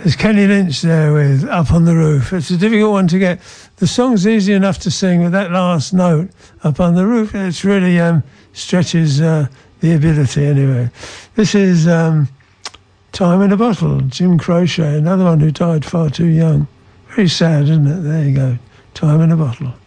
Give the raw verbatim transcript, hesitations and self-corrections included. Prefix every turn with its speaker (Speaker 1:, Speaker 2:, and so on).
Speaker 1: There's Kenny Lynch there with Up on the Roof. It's a difficult one to get. The song's easy enough to sing, with that last note, Up on the Roof, it's really um, stretches uh, the ability anyway. This is um, Time in a Bottle, Jim Croce, another one who died far too young. Very sad, isn't it? There you go. Time in a Bottle.